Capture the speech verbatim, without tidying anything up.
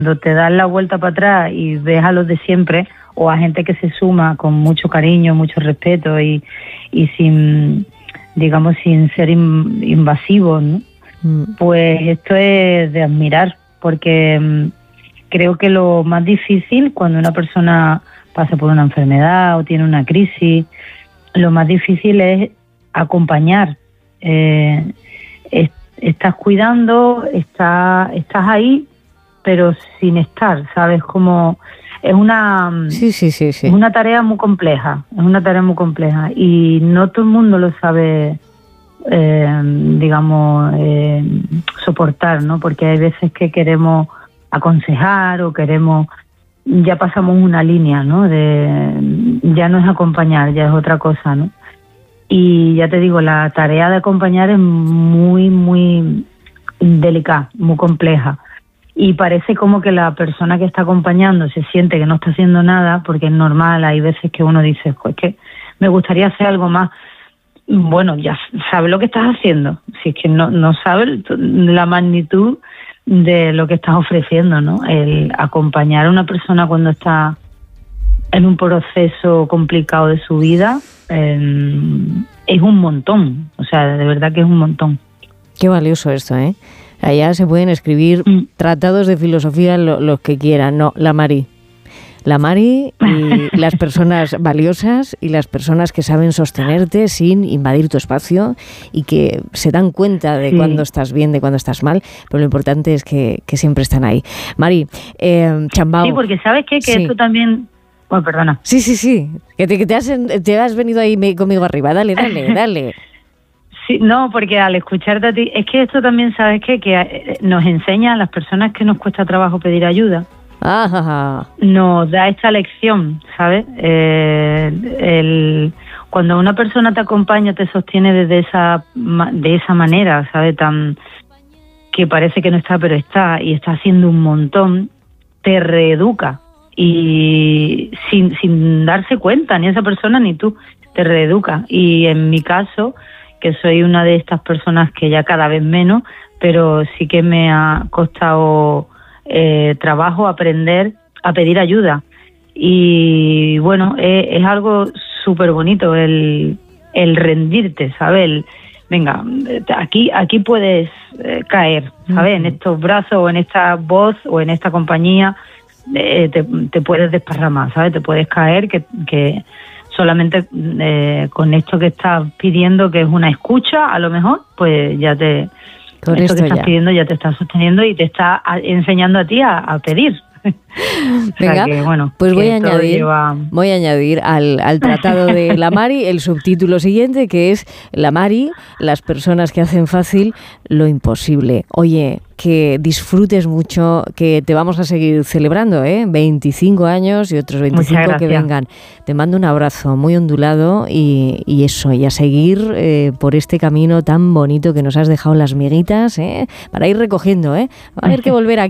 cuando te das la vuelta para atrás y ves a los de siempre o a gente que se suma con mucho cariño, mucho respeto y, y sin, digamos, sin ser in, invasivos, ¿no? Mm. Pues esto es de admirar, porque um, creo que lo más difícil cuando una persona pasa por una enfermedad o tiene una crisis, lo más difícil es acompañar. Eh, es, estás cuidando, está, estás ahí, pero sin estar, ¿sabes? Como es una sí, sí, sí, sí. es una tarea muy compleja, es una tarea muy compleja y no todo el mundo lo sabe, eh, digamos, eh, soportar, ¿no? Porque hay veces que queremos aconsejar o queremos, ya pasamos una línea, ¿no? De ya no es acompañar, ya es otra cosa, ¿no? Y ya te digo, la tarea de acompañar es muy, muy delicada, muy compleja. Y parece como que la persona que está acompañando se siente que no está haciendo nada, porque es normal, hay veces que uno dice, pues que me gustaría hacer algo más. Bueno, ya sabes lo que estás haciendo, si es que no, no sabes la magnitud de lo que estás ofreciendo, ¿no? El acompañar a una persona cuando está en un proceso complicado de su vida eh, es un montón, o sea, de verdad que es un montón. Qué valioso esto, ¿eh? Allá se pueden escribir mm. tratados de filosofía lo, los que quieran. No, la Mari. La Mari y las personas valiosas y las personas que saben sostenerte sin invadir tu espacio y que se dan cuenta de sí. cuando estás bien, de cuando estás mal, pero lo importante es que, que siempre están ahí. Mari, eh, Chambao. Sí, porque ¿sabes qué? Que sí. esto también... Bueno, perdona. Sí, sí, sí. Que te, que te, has, te has venido ahí conmigo arriba. Dale, dale, dale. Sí, no, porque al escucharte a ti, es que esto también, ¿sabes qué? Que nos enseña a las personas que nos cuesta trabajo pedir ayuda, Ajá. nos da esta lección, ¿sabes? Eh, el, cuando una persona te acompaña, te sostiene desde esa de esa manera, ¿sabes? Tan que parece que no está, pero está, y está haciendo un montón, te reeduca, y sin, sin darse cuenta, ni esa persona ni tú, te reeduca. Y en mi caso, que soy una de estas personas que ya cada vez menos, pero sí que me ha costado eh, trabajo aprender a pedir ayuda. Y bueno, es, es algo súper bonito el, el rendirte, ¿sabes? El, venga, aquí aquí puedes eh, caer, ¿sabes? Uh-huh. En estos brazos o en esta voz o en esta compañía eh, te, te puedes desparramar, ¿sabes? Te puedes caer, que... que solamente eh, con esto que estás pidiendo, que es una escucha, a lo mejor, pues ya te... Con esto, esto que estás ya. pidiendo ya te está sosteniendo y te está enseñando a ti a, a pedir. Venga, o sea que, bueno, pues voy a añadir, lleva... voy a añadir al, al tratado de la Mari el subtítulo siguiente, que es La Mari, las personas que hacen fácil lo imposible. Oye, que disfrutes mucho, que te vamos a seguir celebrando, ¿eh? veinticinco años y otros veinticinco que vengan. Te mando un abrazo muy ondulado y, y eso, y a seguir eh, por este camino tan bonito que nos has dejado las miguitas, ¿eh? Para ir recogiendo, ¿eh? Va a haber que volver aquí.